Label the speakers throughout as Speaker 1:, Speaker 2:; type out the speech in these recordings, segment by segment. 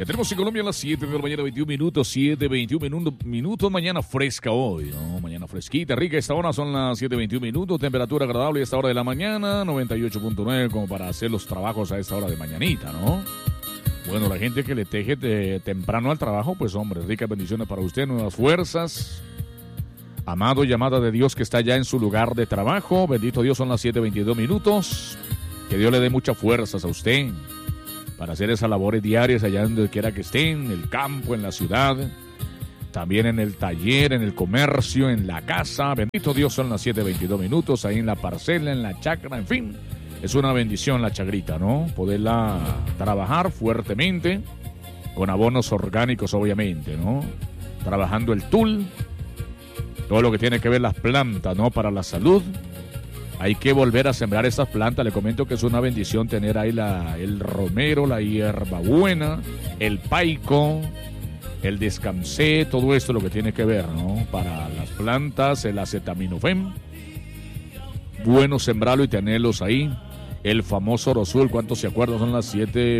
Speaker 1: Ya tenemos en Colombia a las 7 de la mañana, 21 minutos, 7:21 minutos, mañana fresca hoy, ¿no? Mañana fresquita, rica. Esta hora son las 7:21 minutos, temperatura agradable a esta hora de la mañana, 98.9 como para hacer los trabajos a esta hora de mañanita, ¿no? Bueno, la gente que le teje temprano al trabajo, pues hombre, ricas bendiciones para usted, nuevas fuerzas. Amado y amada de Dios que está ya en su lugar de trabajo, bendito Dios, son las 7:22 minutos. Que Dios le dé muchas fuerzas a usted para hacer esas labores diarias allá donde quiera que estén, en el campo, en la ciudad, también en el taller, en el comercio, en la casa. Bendito Dios, son las 7:22 minutos, ahí en la parcela, en la chacra, en fin. Es una bendición la chagrita, ¿no? Poderla trabajar fuertemente, con abonos orgánicos, obviamente, ¿no? Trabajando el tul, todo lo que tiene que ver las plantas, ¿no? Para la salud. Hay que volver a sembrar estas plantas. Le comento que es una bendición tener ahí el romero, la hierbabuena, el paico, el descansé, todo esto lo que tiene que ver, ¿no? Para las plantas, el acetaminofén. Bueno sembrarlo y tenerlos ahí. El famoso orosul, ¿cuántos se acuerdan? Son las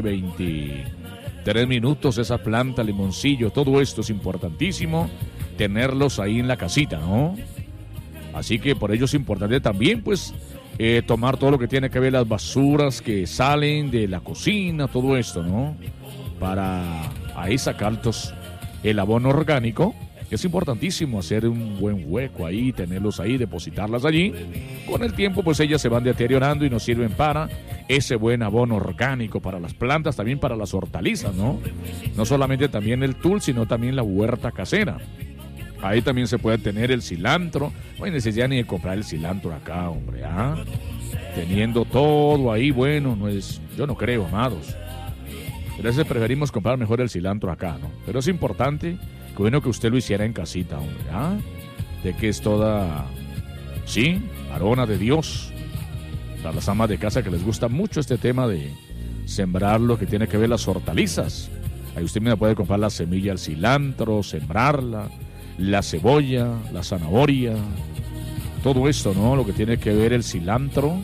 Speaker 1: 7:23 minutos. Esa planta, limoncillo, todo esto es importantísimo tenerlos ahí en la casita, ¿no? Así que por ello es importante también, pues, tomar todo lo que tiene que ver las basuras que salen de la cocina, todo esto, ¿no? Para ahí sacar el abono orgánico. Es importantísimo hacer un buen hueco ahí, tenerlos ahí, depositarlas allí. Con el tiempo, pues ellas se van deteriorando y nos sirven para ese buen abono orgánico para las plantas, también para las hortalizas, ¿no? No solamente también el tul, sino también la huerta casera. Ahí también se puede tener el cilantro. No hay necesidad ni de comprar el cilantro acá, hombre, ¿ah? Teniendo todo ahí, bueno, yo no creo, amados. Pero a veces preferimos comprar mejor el cilantro acá, ¿no? Pero es importante que bueno que usted lo hiciera en casita, hombre, ¿ah? De que es toda, sí, arona de Dios. Para las amas de casa que les gusta mucho este tema de sembrar lo que tiene que ver las hortalizas. Ahí usted me puede comprar la semilla del cilantro, sembrarla. La cebolla, la zanahoria, todo esto, ¿no? Lo que tiene que ver el cilantro.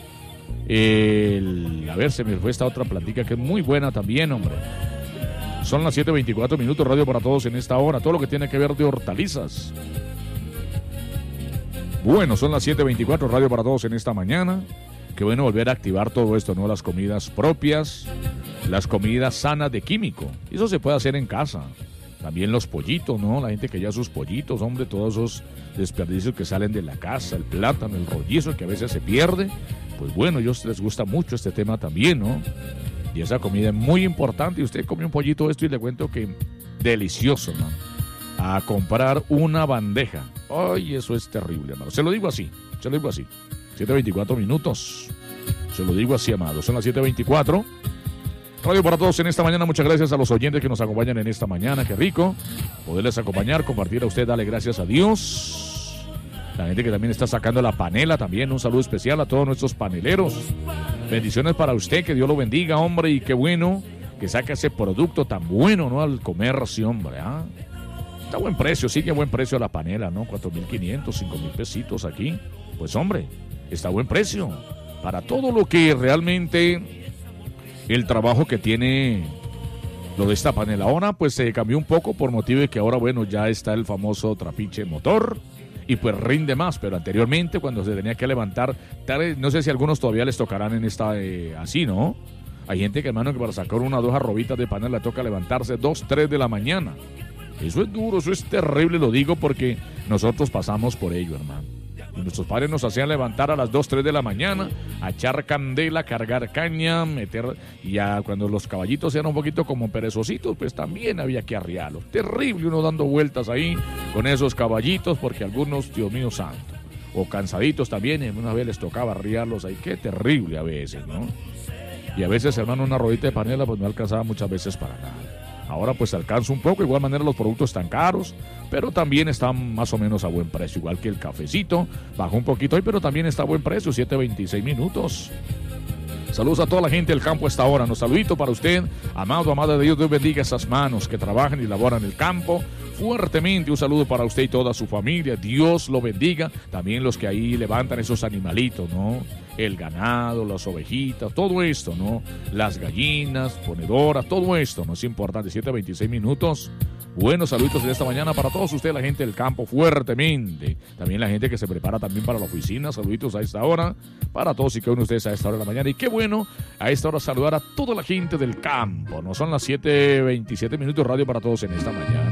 Speaker 1: A ver, se me fue esta otra plantica que es muy buena también, hombre. Son las 7:24 minutos, radio para todos en esta hora. Todo lo que tiene que ver de hortalizas. Bueno, son las 7:24, radio para todos en esta mañana. Qué bueno volver a activar todo esto, ¿no? Las comidas propias, las comidas sanas de químico. Eso se puede hacer en casa. También los pollitos, ¿no? La gente que ya sus pollitos, hombre, todos esos desperdicios que salen de la casa, el plátano, el rollizo que a veces se pierde. Pues bueno, a ellos les gusta mucho este tema también, ¿no? Y esa comida es muy importante. Y usted come un pollito esto y le cuento que delicioso, ¿no? A comprar una bandeja. Ay, eso es terrible, hermano. Se lo digo así. 7:24 minutos. Se lo digo así, amado. Son las 7:24. Radio para todos en esta mañana, muchas gracias a los oyentes que nos acompañan en esta mañana, qué rico poderles acompañar, compartir a usted, dale gracias a Dios. La gente que también está sacando la panela también, un saludo especial a todos nuestros paneleros. Bendiciones para usted, que Dios lo bendiga, hombre, y qué bueno que saque ese producto tan bueno, ¿no? Al comercio, hombre, ¿ah? Está a buen precio, sí que a buen precio la panela, ¿no? 4,500, 5,000 pesitos aquí. Pues hombre, está a buen precio para todo lo que realmente... El trabajo que tiene lo de esta panela. Ahora pues se cambió un poco por motivo de que ahora, bueno, ya está el famoso trapiche motor y pues rinde más, pero anteriormente cuando se tenía que levantar, no sé si a algunos todavía les tocarán en esta así, ¿no? Hay gente que, hermano, que para sacar 1 o 2 arrobitas de panela le toca levantarse 2, 3 de la mañana. Eso es duro, eso es terrible, lo digo porque nosotros pasamos por ello, hermano. Y nuestros padres nos hacían levantar a las 2, 3 de la mañana, a echar candela, cargar caña, meter... Y ya cuando los caballitos eran un poquito como perezositos, pues también había que arriarlos. Terrible uno dando vueltas ahí con esos caballitos, porque algunos, Dios mío santo, o cansaditos también, y una vez les tocaba arriarlos ahí. Qué terrible a veces, ¿no? Y a veces, hermano, una rodita de panela pues no alcanzaba muchas veces para nada. Ahora pues alcanza un poco, de igual manera los productos están caros, pero también están más o menos a buen precio, igual que el cafecito, bajó un poquito hoy, pero también está a buen precio, 7:26 minutos. Saludos a toda la gente del campo a esta hora, un saludito para usted, amado, amada de Dios, Dios bendiga esas manos que trabajan y laboran el campo, fuertemente un saludo para usted y toda su familia, Dios lo bendiga, también los que ahí levantan esos animalitos, ¿no? el ganado, las ovejitas, todo esto, ¿no? Las gallinas, ponedoras, todo esto, ¿no? Es importante, 7:26 minutos. Buenos saluditos de esta mañana para todos ustedes, la gente del campo, fuertemente. También la gente que se prepara también para la oficina, saluditos a esta hora, para todos y cada uno de ustedes a esta hora de la mañana. Y qué bueno a esta hora saludar a toda la gente del campo, ¿no? Son las 7:27 minutos, radio para todos en esta mañana.